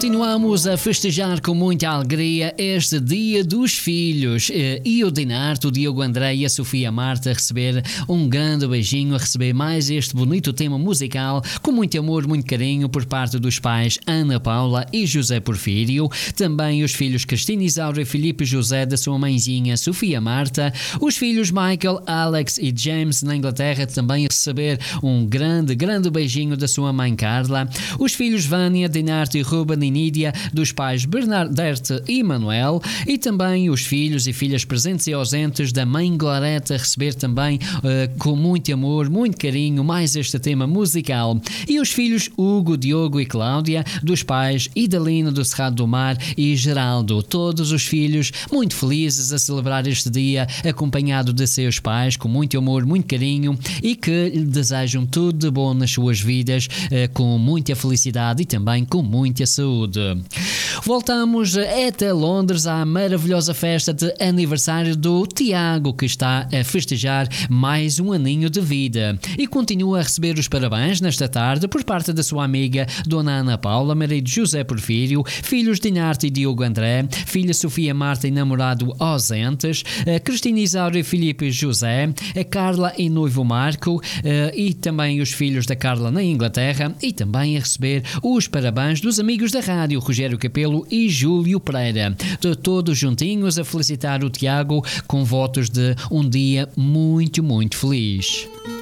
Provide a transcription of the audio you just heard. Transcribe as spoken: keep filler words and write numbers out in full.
Continuamos a festejar com muita alegria este Dia dos Filhos e o Dinarte, o Diogo André e a Sofia Marta a receber um grande beijinho, a receber mais este bonito tema musical com muito amor, muito carinho por parte dos pais Ana Paula e José Porfírio, também os filhos Cristina Isaura e Filipe José da sua mãezinha Sofia Marta, os filhos Michael, Alex e James na Inglaterra também a receber um grande, grande beijinho da sua mãe Carla, os filhos Vânia, Dinarte e Ruben e Nídia dos pais Bernadette e Manuel e também os filhos e filhas presentes e ausentes da mãe Gloreta a receber também uh, com muito amor, muito carinho mais este tema musical e os filhos Hugo, Diogo e Cláudia dos pais Idalina do Cerrado do Mar e Geraldo, todos os filhos muito felizes a celebrar este dia acompanhado de seus pais com muito amor, muito carinho e que lhe desejam tudo de bom nas suas vidas uh, com muita felicidade e também com muita saúde. Voltamos até Londres à maravilhosa festa de aniversário do Tiago, que está a festejar mais um aninho de vida e continua a receber os parabéns nesta tarde por parte da sua amiga Dona Ana Paula, marido José Porfírio, filhos Dinarte e Diogo André, filha Sofia Marta e namorado ausentes, a Cristina Isaura e Filipe José, a Carla e noivo Marco e também os filhos da Carla na Inglaterra e também a receber os parabéns dos amigos da rádio Rogério Capelo e Júlio Pereira, de todos juntinhos a felicitar o Tiago com votos de um dia muito, muito feliz.